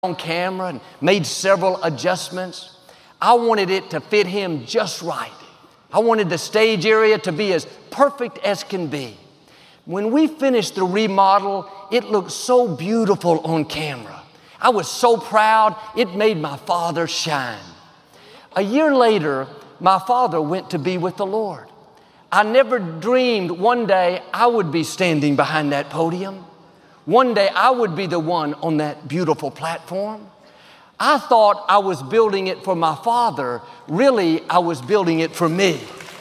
on camera and made several adjustments. I wanted it to fit him just right. I wanted the stage area to be as perfect as can be. When we finished the remodel, it looked so beautiful on camera. I was so proud, it made my father shine. A year later, my father went to be with the Lord. I never dreamed one day I would be standing behind that podium. One day I would be the one on that beautiful platform. I thought I was building it for my father. Really, I was building it for me.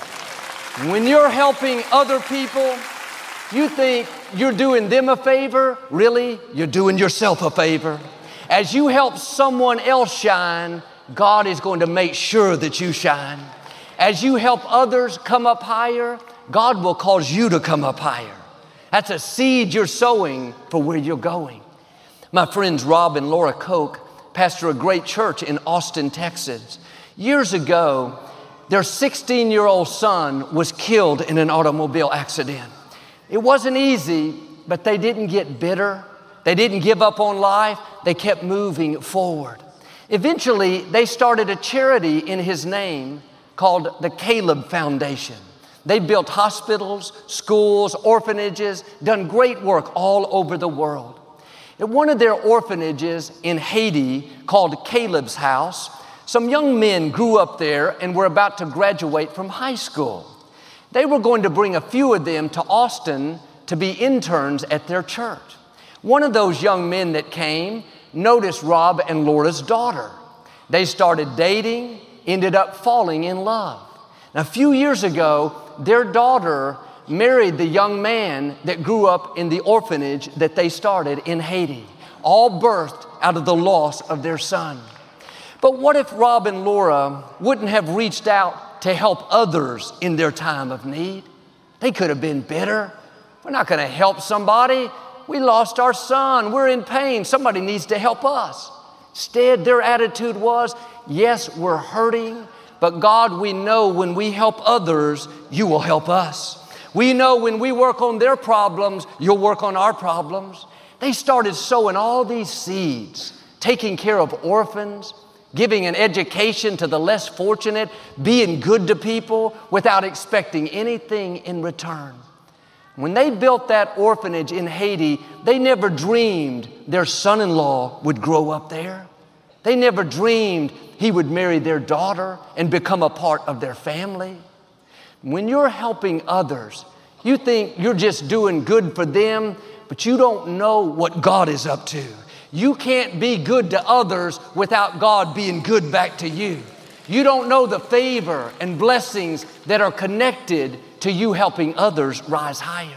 When you're helping other people, you think you're doing them a favor. Really, you're doing yourself a favor. As you help someone else shine, God is going to make sure that you shine. As you help others come up higher, God will cause you to come up higher. That's a seed you're sowing for where you're going. My friends Rob and Laura Koch pastor a great church in Austin, Texas. Years ago, their 16-year-old son was killed in an automobile accident. It wasn't easy, but they didn't get bitter. They didn't give up on life. They kept moving forward. Eventually, they started a charity in his name called the Caleb Foundation. They built hospitals, schools, orphanages, done great work all over the world. At one of their orphanages in Haiti called Caleb's House, some young men grew up there and were about to graduate from high school. They were going to bring a few of them to Austin to be interns at their church. One of those young men that came noticed Rob and Laura's daughter. They started dating, ended up falling in love. Now, a few years ago, their daughter married the young man that grew up in the orphanage that they started in Haiti, all birthed out of the loss of their son. But what if Rob and Laura wouldn't have reached out to help others in their time of need? They could have been bitter. We're not going to help somebody. We lost our son. We're in pain. Somebody needs to help us. Instead, their attitude was, yes, we're hurting, but God, we know when we help others, you will help us. We know when we work on their problems, you'll work on our problems. They started sowing all these seeds, taking care of orphans, giving an education to the less fortunate, being good to people without expecting anything in return. When they built that orphanage in Haiti, they never dreamed their son-in-law would grow up there. They never dreamed he would marry their daughter and become a part of their family. When you're helping others, you think you're just doing good for them, but you don't know what God is up to. You can't be good to others without God being good back to you. You don't know the favor and blessings that are connected to you helping others rise higher.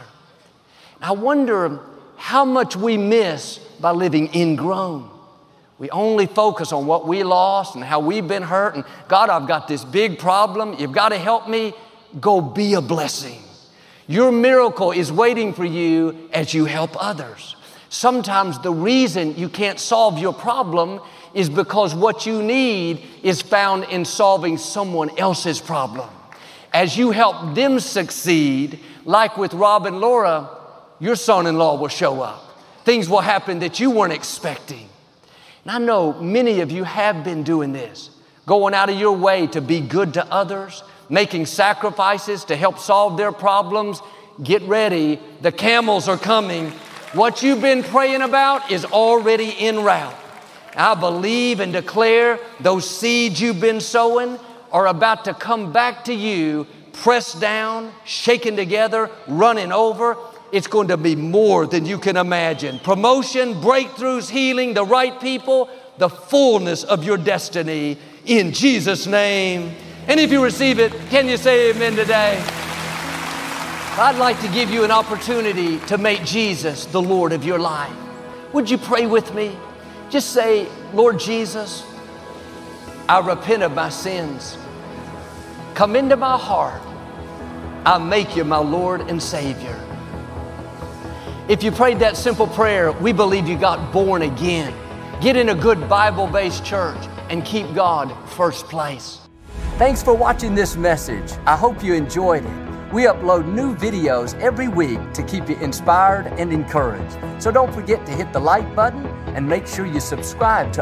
I wonder how much we miss by living ingrown. We only focus on what we lost and how we've been hurt. And God, I've got this big problem. You've got to help me. Go be a blessing. Your miracle is waiting for you as you help others. Sometimes the reason you can't solve your problem is because what you need is found in solving someone else's problem. As you help them succeed, like with Rob and Laura, your son-in-law will show up. Things will happen that you weren't expecting. And I know many of you have been doing this, going out of your way to be good to others, making sacrifices to help solve their problems. Get ready. The camels are coming. What you've been praying about is already en route. I believe and declare those seeds you've been sowing are about to come back to you, pressed down, shaken together, running over. It's going to be more than you can imagine. Promotion, breakthroughs, healing, the right people, the fullness of your destiny in Jesus' name. And if you receive it, can you say amen today? I'd like to give you an opportunity to make Jesus the Lord of your life. Would you pray with me? Just say, Lord Jesus, I repent of my sins. Come into my heart. I make you my Lord and Savior. If you prayed that simple prayer, we believe you got born again. Get in a good Bible-based church and keep God first place. Thanks for watching this message. I hope you enjoyed it. We upload new videos every week to keep you inspired and encouraged. So don't forget to hit the like button and make sure you subscribe to